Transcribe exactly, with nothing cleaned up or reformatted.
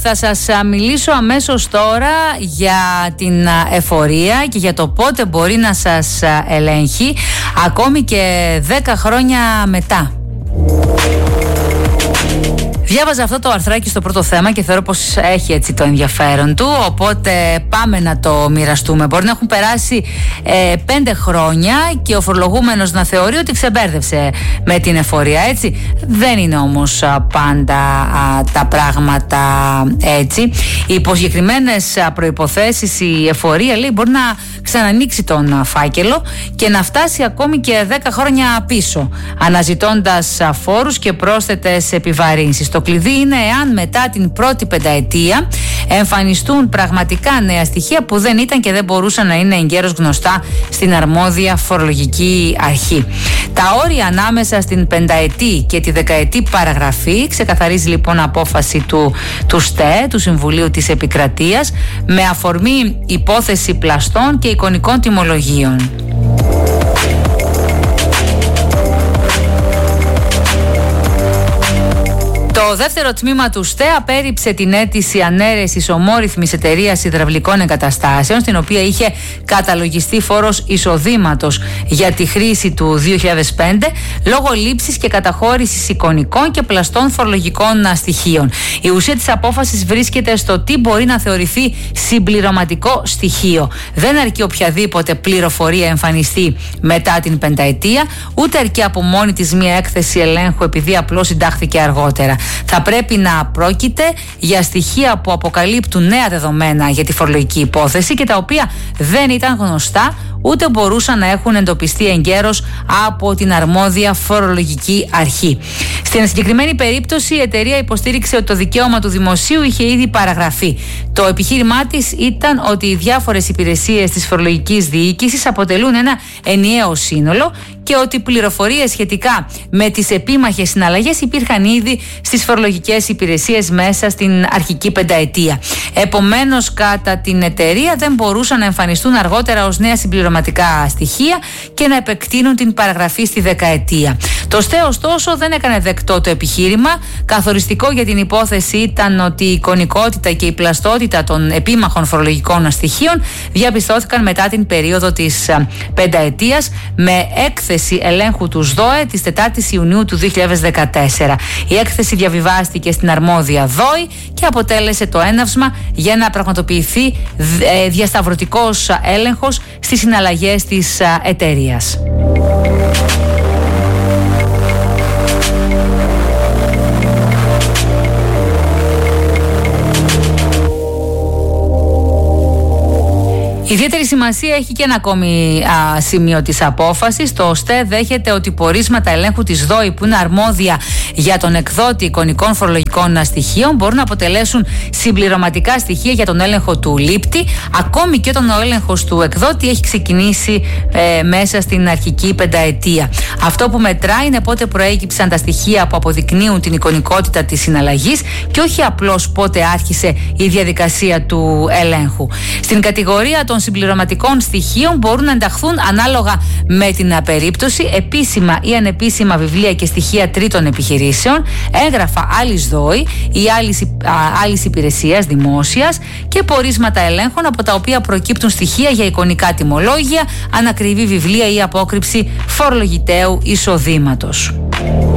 θα σας μιλήσω αμέσως τώρα για την εφορία και για το πότε μπορεί να σας ελέγχει ακόμη και δέκα χρόνια μετά. Διάβαζα αυτό το αρθράκι στο πρώτο θέμα και θεωρώ πως έχει έτσι το ενδιαφέρον του, οπότε πάμε να το μοιραστούμε. Μπορεί να έχουν περάσει ε, πέντε χρόνια και ο φορολογούμενος να θεωρεί ότι ξεμπέρδευσε με την εφορία, έτσι. Δεν είναι όμως α, πάντα α, τα πράγματα έτσι. Υπό συγκεκριμένες προϋποθέσεις η εφορία, λέει, μπορεί να ξανανοίξει τον φάκελο και να φτάσει ακόμη και δέκα χρόνια πίσω, αναζητώντας φόρους και πρόσθετες επιβαρύνσεις. Το κλειδί είναι εάν μετά την πρώτη πενταετία εμφανιστούν πραγματικά νέα στοιχεία που δεν ήταν και δεν μπορούσαν να είναι εγκαίρως γνωστά στην αρμόδια φορολογική αρχή. Τα όρια ανάμεσα στην πενταετή και τη δεκαετή παραγραφή ξεκαθαρίζει λοιπόν απόφαση του, του ΣΤΕ, του Συμβουλίου της Επικρατείας, με αφορμή υπόθεση πλαστών και εικονικών τιμολογίων. Το δεύτερο τμήμα του ΣΤΕ απέρριψε την αίτηση ανέρεσης ομόρυθμης εταιρείας υδραυλικών εγκαταστάσεων, στην οποία είχε καταλογιστεί φόρος εισοδήματος για τη χρήση του δύο χιλιάδες πέντε, λόγω λήψης και καταχώρησης εικονικών και πλαστών φορολογικών στοιχείων. Η ουσία της απόφασης βρίσκεται στο τι μπορεί να θεωρηθεί συμπληρωματικό στοιχείο. Δεν αρκεί οποιαδήποτε πληροφορία εμφανιστεί μετά την πενταετία, ούτε αρκεί από μόνη της μία έκθεση ελέγχου επειδή απλώς συντάχθηκε αργότερα. Θα πρέπει να πρόκειται για στοιχεία που αποκαλύπτουν νέα δεδομένα για τη φορολογική υπόθεση και τα οποία δεν ήταν γνωστά ούτε μπορούσαν να έχουν εντοπιστεί εγκαίρως από την αρμόδια φορολογική αρχή. Στην συγκεκριμένη περίπτωση η εταιρεία υποστήριξε ότι το δικαίωμα του δημοσίου είχε ήδη παραγραφεί. Το επιχείρημά της ήταν ότι οι διάφορες υπηρεσίες της φορολογικής διοίκησης αποτελούν ένα ενιαίο σύνολο και ότι πληροφορίες σχετικά με τις επίμαχες συναλλαγές υπήρχαν ήδη στις φορολογικές υπηρεσίες μέσα στην αρχική πενταετία. Επομένως, κατά την εταιρεία δεν μπορούσαν να εμφανιστούν αργότερα ως νέα συμπληρωματικά στοιχεία και να επεκτείνουν την παραγραφή στη δεκαετία. Το ΣΤΕ, ωστόσο, δεν έκανε δεκτό το επιχείρημα. Καθοριστικό για την υπόθεση ήταν ότι η εικονικότητα και η πλαστότητα των επίμαχων φορολογικών στοιχείων διαπιστώθηκαν μετά την περίοδο της πενταετίας, με έκθεση ελέγχου του ΣΔΟΕ της τετάρτης Ιουνίου του δύο χιλιάδες δεκατέσσερα. Η έκθεση διαβιβάστηκε στην αρμόδια ΔΟΗ και αποτέλεσε το έναυσμα για να πραγματοποιηθεί διασταυρωτικός έλεγχος στις συναλλαγές της εταιρείας. Ιδιαίτερη σημασία έχει και ένα ακόμη α, σημείο της απόφασης. Το ΣΤΕ δέχεται ότι πορίσματα ελέγχου της ΔΟΗ, που είναι αρμόδια για τον εκδότη εικονικών φορολογικών στοιχείων, μπορούν να αποτελέσουν συμπληρωματικά στοιχεία για τον έλεγχο του λήπτη, ακόμη και όταν ο έλεγχος του εκδότη έχει ξεκινήσει ε, μέσα στην αρχική πενταετία. Αυτό που μετράει είναι πότε προέκυψαν τα στοιχεία που αποδεικνύουν την εικονικότητα της συναλλαγής και όχι απλώς πότε άρχισε η διαδικασία του ελέγχου. Στην κατηγορία των συμπληρωματικών στοιχείων μπορούν να ενταχθούν, ανάλογα με την περίπτωση, επίσημα ή ανεπίσημα βιβλία και στοιχεία τρίτων επιχειρήσεων, έγγραφα άλλης ΔΟΗ ή άλλης, άλλης υπηρεσίας δημόσιας και πορίσματα ελέγχων από τα οποία προκύπτουν στοιχεία για εικονικά τιμολόγια, ανακριβή βιβλία ή απόκρυψη φορολογητέου εισοδήματος.